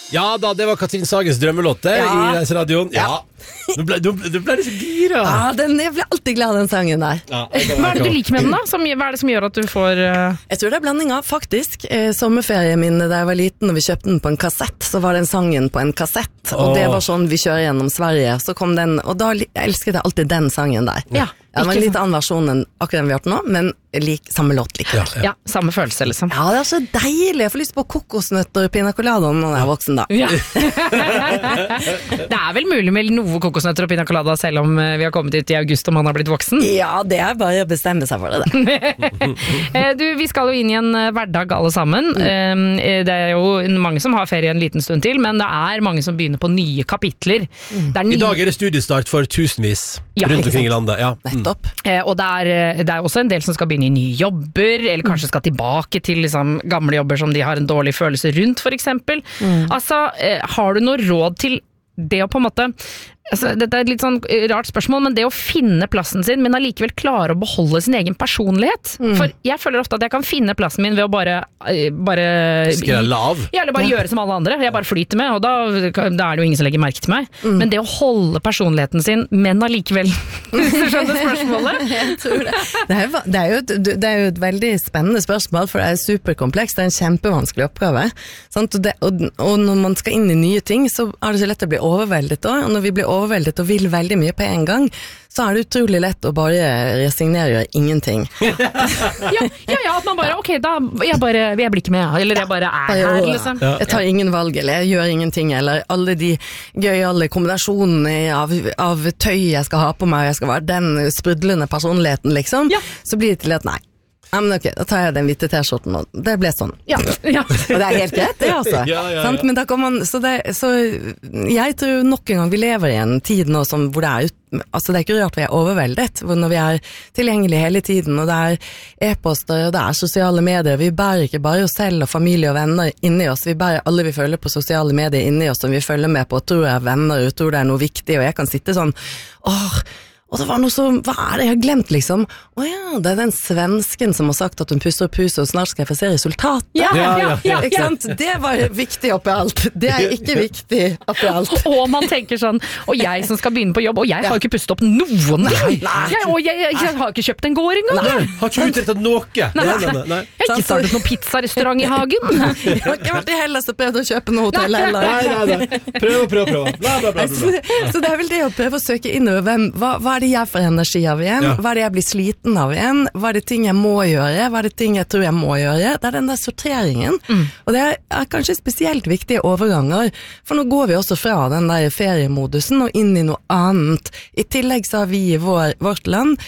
Ja da, det var Katrin Sagens drømmelåt I Reiseradioen. Ja. Du ble litt så gira. Ja, jeg ble alltid glad av den sangen der. Hva er det du liker med den da? Hva er det som gjør at du får... Jeg tror det blanding av, faktisk. Sommerferien min da jeg var liten, og vi kjøpte den på en kassett, så var den sangen på en kassett, og det var sånn vi kjører gjennom Sverige, så kom den, og da elsket jeg alltid den sangen der. Ja. Det var en litt annen versjon enn akkurat den vi har hørt nå, men samme låt likevel. Ja, samme følelse liksom. Ja, det så deilig. Jeg får lyst på kokosnøtter og pina colada når jeg voksen da. Ja. Det vel mulig med noe kokosnøtter og pina colada selv om vi har kommet ut I august og man har blitt voksen? Ja, det bare å bestemme seg for det. Vi skal jo inn I en hverdag alle sammen. Det jo mange som har ferie en liten stund til, men det mange som begynner på nye kapitler. I dag det studiestart for tusenvis rundt omkring I landet. Ja. Og det også en del som skal begynne I nye jobber, eller kanskje skal tilbake til liksom, gamle jobber som de har en dårlig følelse rundt, for eksempel. Altså, har du noe råd til det å på en måte... Altså, dette et litt sånn rart spørsmål, men det å finne plassen sin, men allikevel klare å beholde sin egen personlighet. For jeg føler ofte at jeg kan finne plassen min ved å bare skrive lav. Ja, eller bare gjøre som alle andre. Jeg bare flyter med, og da det jo ingen som legger merke til meg. Men det å holde personligheten sin, men allikevel hvis du skjønner spørsmålet? Jeg tror det. Det jo et veldig spennende spørsmål, for det superkomplekst. Det en kjempevanskelig oppgave. Sant? Og når man skal inn I nye ting, så det så lett å bli overveldet også. Og når vi blir overveldet og vil veldig mye på en gang, så det utrolig lett å bare resignere og gjøre ingenting. ja, at man bare, ok, da jeg blir ikke med, eller jeg bare her, liksom. Jeg tar ingen valg, eller jeg gjør ingenting, eller alle de gøyale kombinasjonene av tøy jeg skal ha på meg, jeg skal være den sprudlende personligheten, liksom, så blir det til at nei. Ja, men ok, da tar jeg den hvite t-skjorten, og det ble sånn. Ja. Og det helt greit, det altså. Sant? Men da kan man, så jeg tror nok en gang vi lever I en tid nå som, hvor det altså det ikke rart vi overveldet, hvor når vi tilgjengelige hele tiden, og det e-poster, og det sosiale medier, vi bærer ikke bare oss selv og familie og venner inni oss, vi bærer alle vi følger på sosiale medier inni oss, som vi følger med på, og tror venner, og tror det noe viktig, og jeg kan sitte sånn, og det var noe så, hva det jeg har glemt liksom? Ja, det den svensken som har sagt at hun puster og puser, og snart skal jeg få se resultatet. Ja. Ikke sant? Det var viktig oppi alt. Det ikke viktig oppi alt. Og man tenker sånn, og jeg som skal begynne på jobb, og jeg har ikke pustet opp noen. Og jeg har ikke kjøpt en gård engang. Nei, har ikke utrettet noe. Nei. Jeg har ikke startet noen pizzarestaurant I hagen. Jeg har ikke vært I Hellas og prøvd å kjøpe noe hotell heller. Nei. Prøv. Bla. Så det vel det å prøve å søke innover hva det jeg får energi av igjen? Hva det jeg blir sliten av igjen? Hva det ting jeg må gjøre? Hva det ting jeg tror jeg må gjøre? Det den der sorteringen. Og det kanskje spesielt viktige overganger, for nå går vi også fra den der feriemodusen og inn I noe annet. I tillegg så har vi I vårt land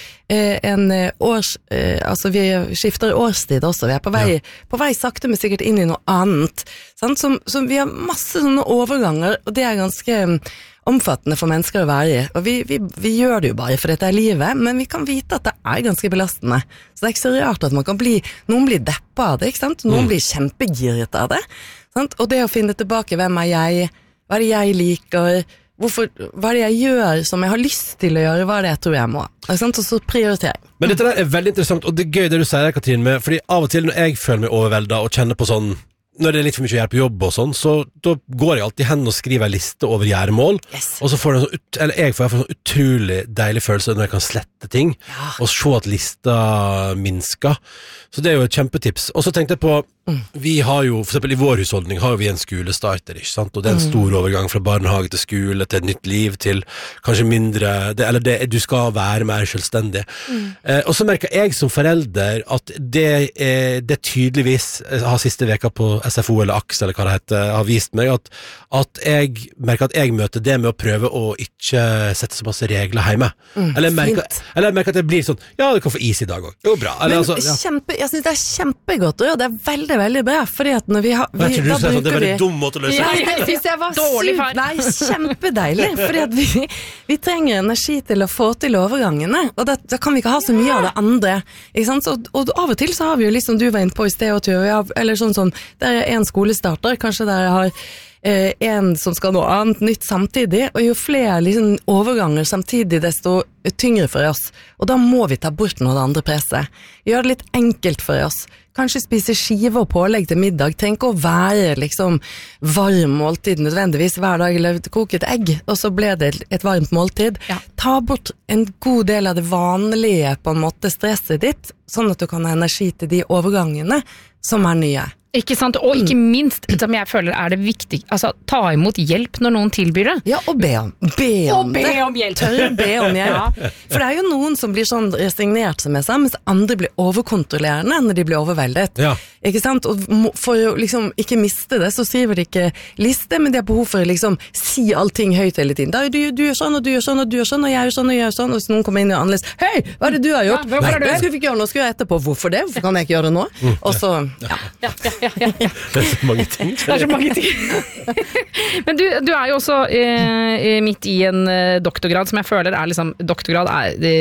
altså vi skifter årstid også, vi på vei sakte men sikkert inn I noe annet, sant? Som vi har masse sånne overganger, og det ganske omfattende for mennesker å være I, og vi gjør det jo bare for dette livet, men vi kan vite at det ganske belastende, så det ikke så rart at noen blir deppa av det, ikke sant? Noen blir kjempegiret av det, sant? Og det å finne tilbake, hvem jeg, hva det jeg liker, hva det jeg gjør som jeg har lyst til å gjøre, hva det jeg tror jeg må, ikke sant? Og så prioriterer jeg. Men dette der veldig interessant, og det gøy det du sier, Katrin, fordi av og til når jeg føler meg overveldet og kjenner på sånn, når det litt for mye å gjøre på jobb og sånn, så da går jeg alltid hen og skriver en liste over gjæremål, og så får jeg får en sånn utrolig deilig følelse når jeg kan slette ting, og se at lista minsker. Så det jo et kjempetips. Og så tenkte jeg på, vi har jo, for eksempel I vår husholdning har vi en skolestarter, ikke sant? Og det en stor overgang fra barnehage til skole, til et nytt liv, til kanskje mindre, du skal være mer selvstendig. Og så merker jeg som forelder at det tydeligvis, har siste veka på SFO eller AKS, eller hva det heter, har vist meg at jeg merker at jeg møter det med å prøve å ikke sette så masse regler hjemme. Eller jeg merker at det blir sånn, ja, du kan få is I dag også. Det går bra. Eller, jeg synes det kjempegodt å gjøre, det veldig, veldig bra, fordi at når vi har... det er en veldig dum måte å løse. Jeg synes jeg var kjempedeilig, fordi at vi trenger energi til å få til overgangene, og da kan vi ikke ha så mye av det andre, ikke sant? Og av og til så har vi jo liksom, du var inne på I sted og tur, eller sånn, der en skolestarter, kanskje der jeg har en som skal noe annet nytt samtidig, og jo flere liksom, overganger samtidig, desto tyngre for oss. Og da må vi ta bort noe av det andre presset. Gjør det litt enkelt for oss. kanskje spise skive og pålegg til middag, trenger ikke å være liksom varm måltid nødvendigvis hver dag, eller koke et egg, og så ble det et varmt måltid. Ja. Ta bort en god del av det vanlige, på en måte, stresset ditt, sånn at du kan ha energi til de overgangene som er nye. Ikke sant, og ikke minst, som jeg føler er det viktig, altså ta imot hjelp når noen tilbyr det. Ja, og be om hjelp. Tør be om hjelp. Ja. For det er jo noen som blir sånn resignert, som jeg sa, mens andre blir overkontrollerende når de blir overveldet. Ja. Ikke sant? Og for å liksom ikke miste det, så skriver de ikke liste, men de har behov for å liksom si allting høyt hele tiden. Da du gjør sånn, og du gjør sånn, og du gjør sånn, og jeg gjør sånn, og jeg gjør sånn, og hvis noen kommer inn og annerledes, hei, hva er det du har gjort? Ja, hvorfor skulle vi ikke gjøre noe, skulle jeg etterpå, hvorfor det? Hvorfor kan jeg ikke gjøre det nå? Og så, ja. Det er så mange ting. Det er så mange ting. Men du er jo også midt i en doktorgrad som jeg føler er liksom, doktorgrad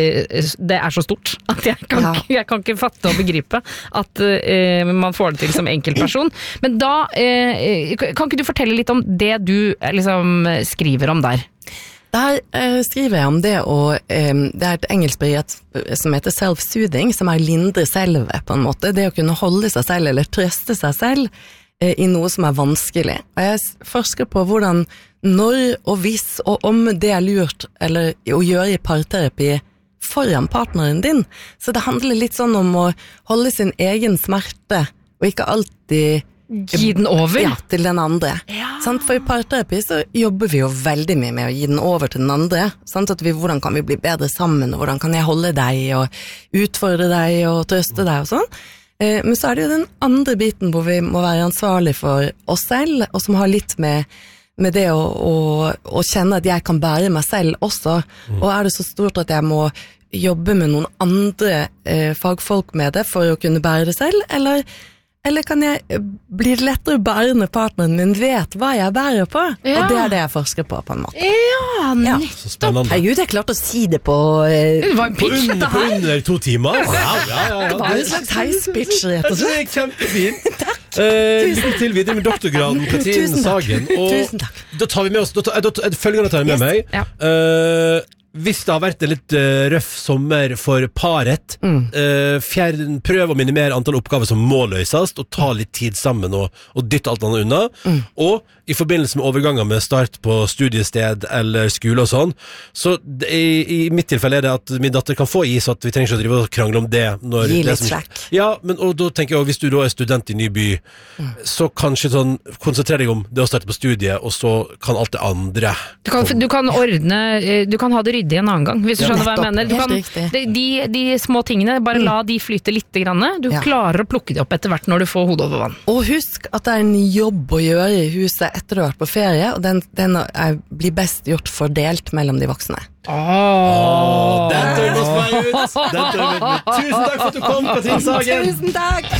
det er så stort at jeg kan ikke fatte og begripe at man får det til som enkeltperson. Men da kan ikke du fortelle litt om det du liksom skriver om der? Der skriver jeg om det, og det er et engelsk begrep som heter self-soothing, som er lindre selve, på en måte. Det å kunne holde seg selv, eller trøste seg selv i noe som er vanskelig. Og jeg forsker på hvordan, når og hvis, og om det er lurt eller å gjøre i parterapi foran partneren din. Så det handler litt sånn om å holde sin egen smerte, og ikke alltid gi den over? Ja, til den andre. Ja. For i parterapi så jobber vi jo veldig mye med å gi den over til den andre. At hvordan kan vi bli bedre sammen, og hvordan kan jeg holde deg, og utfordre deg, og trøste deg, og sånn. Men så er det jo den andre biten hvor vi må være ansvarlig for oss selv, og som har litt med det å kjenne at jeg kan bære meg selv også. Og er det så stort at jeg må jobbe med noen andre fagfolk med det for å kunne bære det selv, eller kan jeg bli lettere bærende partneren min vet hva jeg bærer på? Ja. Og det er det jeg forsker på en måte. Ja, nettopp. Herregud, jeg klarte å si det på det var en pitch, på under 2 timer. Ja. Det var en slags heispitch, rett og slett. Det er kjempefint. Takk. Lykke til videre med doktorgraden, Katrin Sagen. Tusen takk. Da tar vi med oss, følgende tar jeg med meg. Ja. Hvis det har vært en litt røff sommer for paret, prøv å minimere antall oppgaver som må løses, og ta litt tid sammen og dytte alt annet unna. Og i forbindelse med overganger med start på studiested eller skole og sånn, så i mitt tilfelle er det at min datter kan få is, at vi trenger ikke å drive og krangle om det. Gi litt slack. Ja, og da tenker jeg, hvis du da er student i ny by, så kanskje sånn, konsentrer deg om det å starte på studiet, og så kan alt det andre. Du kan ordne, du kan ha det ryddig en annen gang, hvis du skjønner hva jeg mener. Du kan, de små tingene, bare la de flyte litt grann. Du klarer å plukke de opp etter hvert når du får hodet over vann. Og husk at det er en jobb å gjøre i huset etter du har vært på ferie, og den blir best gjort fordelt mellom de voksne. Den tør vi oss meg ut! Tusen takk for at du kom, Katrin Sagen! Tusen takk!